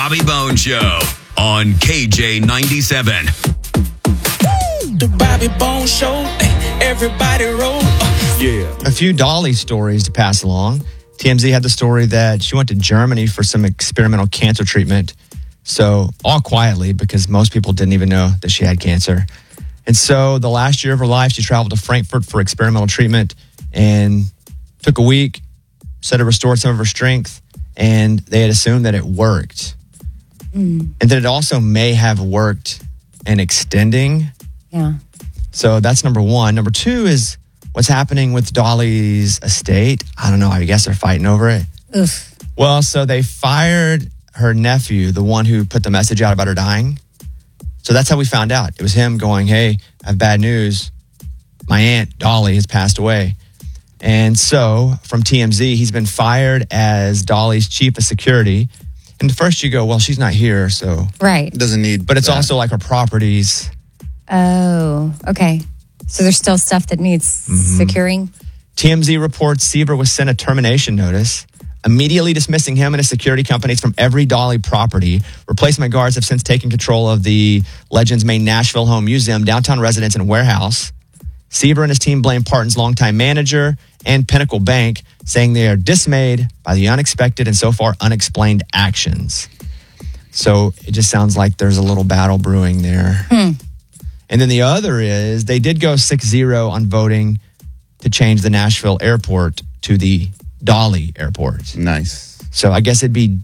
Bobby Bones Show on KJ97. The Bobby Bones Show. Everybody roll. Yeah. A few Dolly stories to pass along. TMZ had the story that she went to Germany for some experimental cancer treatment. So all quietly, because most people didn't even know that she had cancer. And so the last year of her life, she traveled to Frankfurt for experimental treatment and took a week, said it restored some of her strength, and they had assumed that it worked. And that it also may have worked in extending. Yeah. So that's number one. Number two is what's happening with Dolly's estate. I don't know. I guess they're fighting over it. Oof. Well, so they fired her nephew, the one who put the message out about her dying. So that's how we found out. It was him going, hey, I have bad news. My aunt, Dolly, has passed away. And so from TMZ, he's been fired as Dolly's chief of security. And first you go, well, she's not here, so. Right. Doesn't need. But it's that. also like her properties. Oh, okay. So there's still stuff that needs securing? TMZ reports Seaver was sent a termination notice, immediately dismissing him and his security companies from every Dolly property. Replacement guards have since taken control of the Legends main Nashville home museum, downtown residence, and warehouse. Seaver and his team blame Parton's longtime manager and Pinnacle Bank, saying they are dismayed by the unexpected and so far unexplained actions. So it just sounds like there's a little battle brewing there. And then the other is they did go 6-0 on voting to change the Nashville airport to the Dolly airport. Nice. So I guess it'd be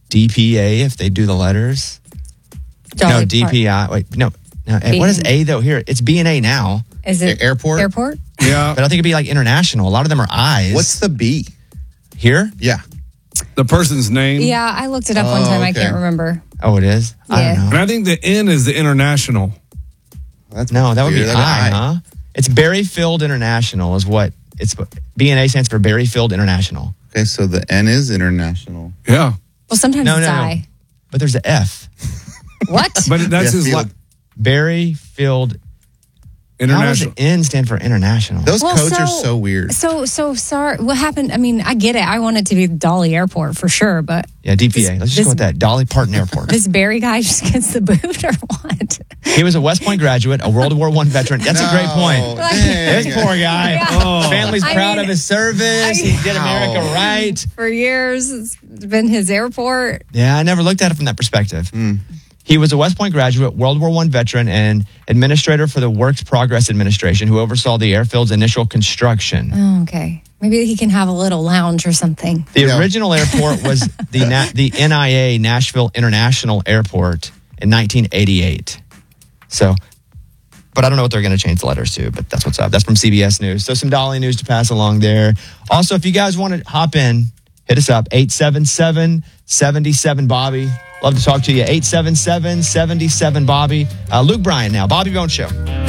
DPA if they do the letters. Dolly no, DPI. Wait, no. What is A though here? It's B and A now. Is it Airport? Airport? Yeah. But I think it'd be like international. A lot of them are I's. What's the B? Here? Yeah. The person's name. Yeah, I looked it up one time. I okay. can't remember. Oh, it is? I Yeah. don't And know. I think the N is the international. That's No, that would be weird. I, huh? It's Berryfield International is what it's. B and A stands for Berryfield International. Okay, so the N is international. Yeah. Well, sometimes No, it's no, no. I. But there's an F. What? But that's Yeah, his field. Berryfield. How does international. the N stand for international? Those Well, codes are so- so weird. So sorry. What happened? I mean, I get it. I want it to be Dolly Airport for sure, but Yeah, DPA. Let's just this- go with that. Dolly Parton Airport. this Barry guy just gets the boot or what? He was a West Point graduate, a World War I veteran. That's a great point. Dang. This poor guy. Yeah. Oh. His family's I proud mean, of his service. He did America right. For years, it's been his airport. Yeah, I never looked at it from that perspective. He was a West Point graduate, World War I veteran, and administrator for the Works Progress Administration, who oversaw the airfield's initial construction. Oh, okay. Maybe he can have a little lounge or something. The Yeah. original airport was the NIA, Nashville International Airport, in 1988. So, but I don't know what they're going to change the letters to, but that's what's up. That's from CBS News. So some Dolly news to pass along there. Also, if you guys want to hop in, hit us up, 877-77-BOBBY. Love to talk to you, 877-77-BOBBY. Luke Bryan now, Bobby Bones Show.